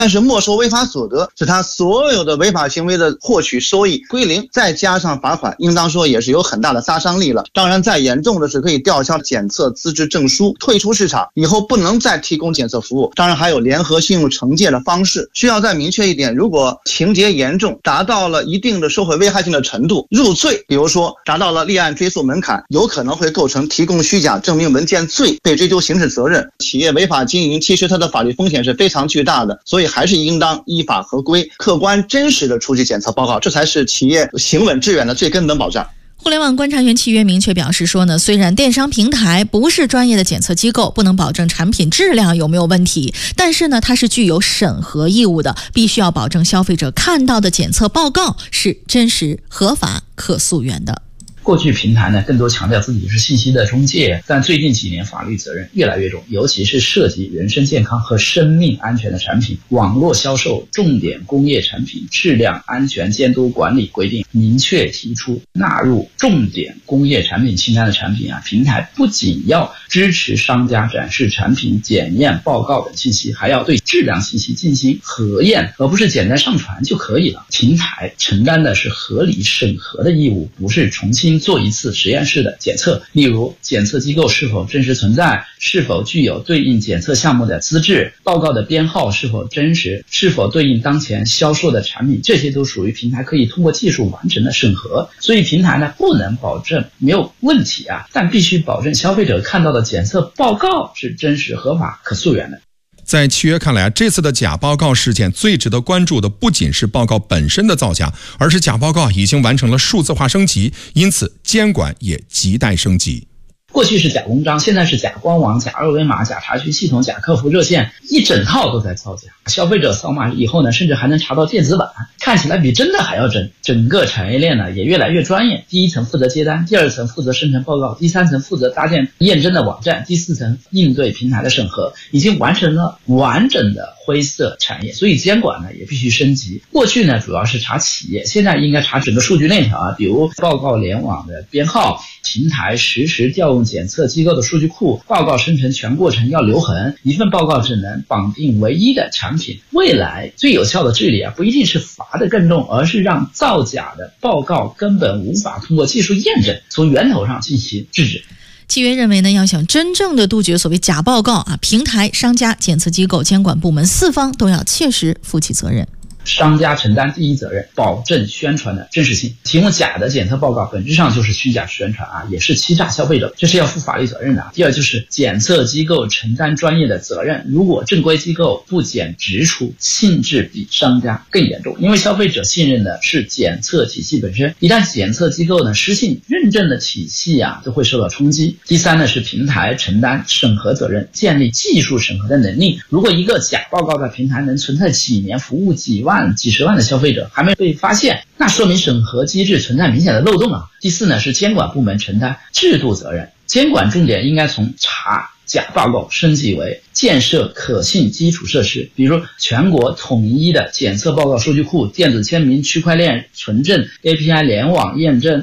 但是没收违法所得，使他所有的违法行为的获取收益归零，再加上罚款，应当说也是有很大的杀伤力了。当然再严重的是可以吊销检测资质证书，退出市场，以后不能再提供检测服务。当然还有联合信用惩戒的方式，需要再明确一点，如果情节严重，达到了一定的社会危害性的程度，入罪，比如说达到了立案追诉门槛，有可能会构成提供虚假证明文件罪，被追究刑事责任。企业违法经营其实它的法律风险是非常巨大的，所以还是应当依法合规、客观真实的出具检测报告，这才是企业行稳致远的最根本保障。 互联网观察员契约明确表示说呢，虽然电商平台不是专业的检测机构，不能保证产品质量有没有问题，但是呢，它是具有审核义务的，必须要保证消费者看到的检测报告是真实、合法、可溯源的。 过去平台呢更多强调自己是信息的中介，但最近几年法律责任越来越重，尤其是涉及人身健康和生命安全的产品，网络销售重点工业产品质量安全监督管理规定明确提出，纳入重点工业产品清单的产品平台不仅要支持商家展示产品检验报告等信息，还要对质量信息进行核验，而不是简单上传就可以了。平台承担的是合理审核的义务，不是重新做一次实验室的检测，例如检测机构是否真实存在，是否具有对应检测项目的资质，报告的编号是否真实，是否对应当前销售的产品，这些都属于平台可以通过技术完成的审核。所以平台呢不能保证没有问题但必须保证消费者看到的检测报告是真实、合法、可溯源的。 在契约看来，这次的假报告事件最值得关注的不仅是报告本身的造假，而是假报告已经完成了数字化升级，因此监管也亟待升级。 过去是假公章，现在是假官网、假二维码、假查询系统、假客服热线，一整套都在造假。消费者扫码以后呢，甚至还能查到电子版，看起来比真的还要真。整个产业链呢也越来越专业，第一层负责接单，第二层负责生成报告，第三层负责搭建验证的网站，第四层应对平台的审核，已经完成了完整的灰色产业。所以监管呢也必须升级。过去呢主要是查企业，现在应该查整个数据链条比如报告联网的编号，平台实时调用检测机构的数据库，报告生成全过程要留痕，一份报告只能绑定唯一的产品。未来最有效的治理不一定是罚得更重，而是让造假的报告根本无法通过技术验证，从源头上进行制止。 契约认为呢，要想真正的杜绝所谓假报告平台、商家、检测机构、监管部门四方都要切实负起责任。 商家承担第一责任，保证宣传的真实性。提供假的检测报告本质上就是虚假宣传也是欺诈消费者，这是要负法律责任的。第二就是检测机构承担专业的责任，如果正规机构不检直出，性质比商家更严重，因为消费者信任的是检测体系本身，一旦检测机构呢失信，认证的体系就会受到冲击。第三呢是平台承担审核责任，建立技术审核的能力。如果一个假报告在平台能存在几年，服务几万、几十万的消费者还没被发现，那说明审核机制存在明显的漏洞第四呢是监管部门承担制度责任，监管重点应该从查假报告升级为建设可信基础设施，比如全国统一的检测报告数据库、电子签名、区块链存证、API 联网验证、